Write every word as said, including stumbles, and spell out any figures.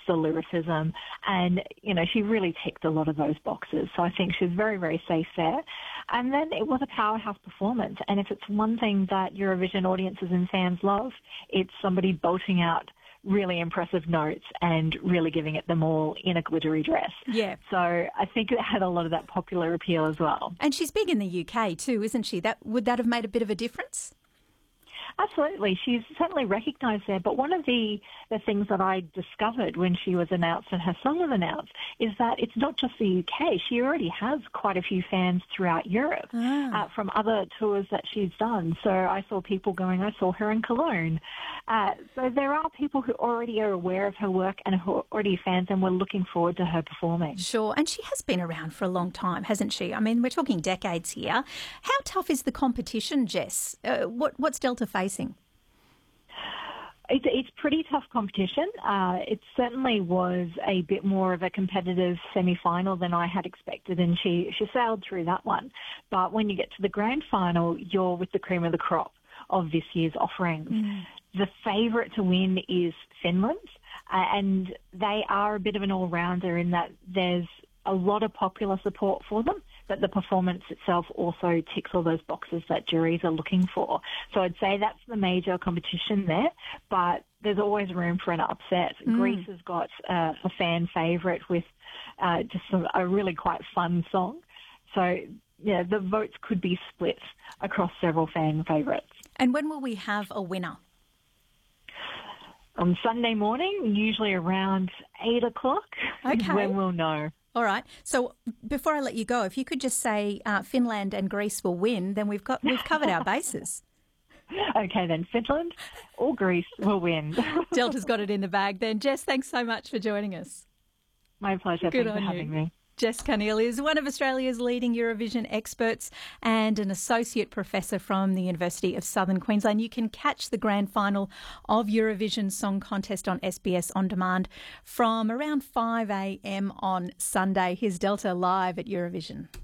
the lyricism, and, you know, she really ticked a lot of those boxes. So I think she's very, very safe there. And then it was a powerhouse performance. And if it's one thing that Eurovision audiences and fans love, it's somebody bolting out really impressive notes and really giving it them all in a glittery dress. Yeah. So I think it had a lot of that popular appeal as well. And she's big in the U K too, isn't she? That would that have made a bit of a difference? Absolutely. She's certainly recognised there. But one of the, the things that I discovered when she was announced and her song was announced is that it's not just the U K. She already has quite a few fans throughout Europe ah. uh, from other tours that she's done. So I saw people going, I saw her in Cologne. Uh, so there are people who already are aware of her work and who are already fans and were looking forward to her performing. Sure. And she has been around for a long time, hasn't she? I mean, we're talking decades here. How tough is the competition, Jess? Uh, what, what's Delta facing? It's, it's pretty tough competition. Uh, it certainly was a bit more of a competitive semi-final than I had expected, and she, she sailed through that one. But when you get to the grand final, you're with the cream of the crop of this year's offerings. Mm. The favourite to win is Finland, uh, and they are a bit of an all-rounder in that there's a lot of popular support for them, but the performance itself also ticks all those boxes that juries are looking for. So I'd say that's the major competition there, but there's always room for an upset. Mm. Greece has got uh, a fan favourite with uh, just a, a really quite fun song. So, yeah, the votes could be split across several fan favourites. And when will we have a winner? On Sunday morning, usually around eight o'clock, okay. is when we'll know. All right. So before I let you go, if you could just say uh, Finland and Greece will win, then we've got we've covered our bases. Okay, then Finland or Greece will win. Delta's got it in the bag then. Jess, thanks so much for joining us. My pleasure. Good Thanks on for having you. me. Jess Carneil is one of Australia's leading Eurovision experts and an associate professor from the University of Southern Queensland. You can catch the grand final of Eurovision Song Contest on S B S On Demand from around five a.m. on Sunday. Here's Delta live at Eurovision.